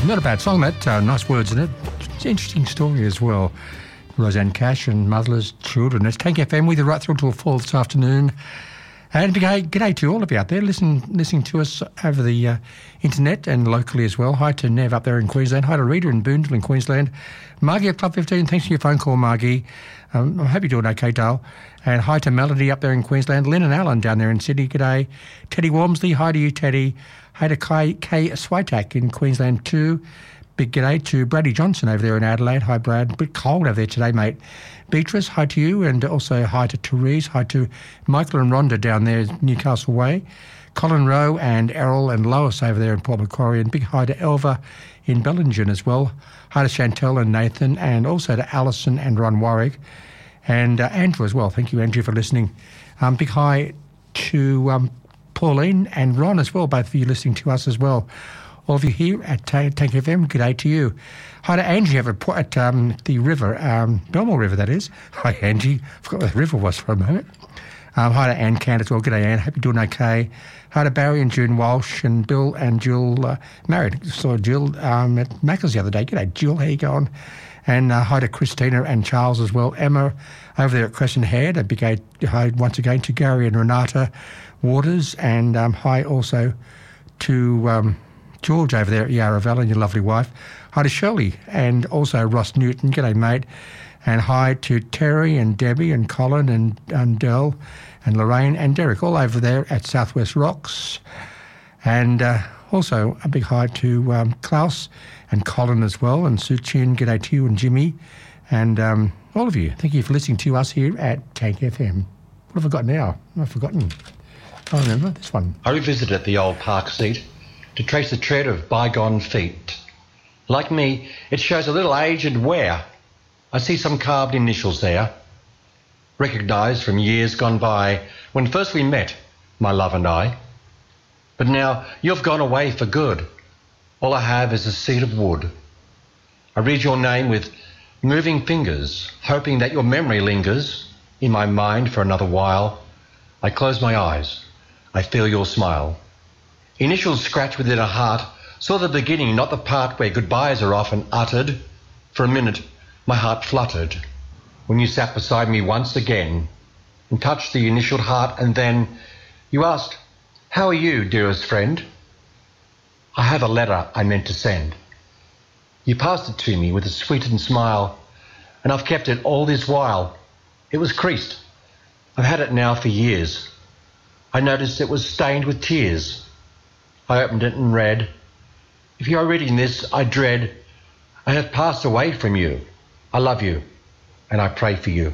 Not a bad song, that. Nice words in it. It's an interesting story as well. Roseanne Cash and Motherless Children. It's Tank FM with you right through till 4 this afternoon. And g'day to all of you out there listening to us over the internet and locally as well. Hi to Nev up there in Queensland. Hi to Rita in Boondall in Queensland. Margie at Club 15, thanks for your phone call, Margie. I hope you're doing okay, Dale. And hi to Melody up there in Queensland. Lynn and Alan down there in Sydney, g'day. Teddy Wormsley, hi to you, Teddy. Hi to Kay Switak in Queensland too. Big g'day to Brady Johnson over there in Adelaide. Hi, Brad. A bit cold over there today, mate. Beatrice, hi to you, and also hi to Therese. Hi to Michael and Rhonda down there, Newcastle Way. Colin Rowe and Errol and Lois over there in Port Macquarie. And big hi to Elva in Bellingen as well. Hi to Chantel and Nathan, and also to Alison and Ron Warwick. And Andrew as well. Thank you, Andrew, for listening. Big hi to Pauline and Ron as well, both of you listening to us as well. All of you here at Tank FM, good day to you. Hi to Angie at the river, Belmore River, that is. Hi, Angie. Forgot where the river was for a moment. Hi to Anne Cant as well. Good day, Anne. Hope you're doing okay. Hi to Barry and June Walsh and Bill and Jill married. Saw Jill at Macca's the other day. Good day, Jill. How you going? And hi to Christina and Charles as well. Emma over there at Crescent Head. A big hi once again to Gary and Renata Waters. And hi also to George over there at Yarraville and your lovely wife. Hi to Shirley and also Ross Newton. G'day, mate. And hi to Terry and Debbie and Colin and Del and Lorraine and Derek, all over there at Southwest Rocks. And also a big hi to Klaus and Colin as well, and Sue Chin. G'day to you and Jimmy and all of you. Thank you for listening to us here at Tank FM. What have I got now? I've forgotten. I remember this one. I revisited the old park seat to trace the tread of bygone feet. Like me, it shows a little age and wear. I see some carved initials there, recognised from years gone by, when first we met, my love and I. But now you've gone away for good. All I have is a seat of wood. I read your name with moving fingers, hoping that your memory lingers in my mind for another while. I close my eyes. I feel your smile. Initials scratch within a heart, saw the beginning, not the part where goodbyes are often uttered. For a minute, my heart fluttered when you sat beside me once again and touched the initialed heart, and then you asked, "How are you, dearest friend?" I have a letter I meant to send. You passed it to me with a sweetened smile, and I've kept it all this while. It was creased. I've had it now for years. I noticed it was stained with tears. I opened it and read, "If you are reading this, I dread I have passed away from you. I love you, and I pray for you."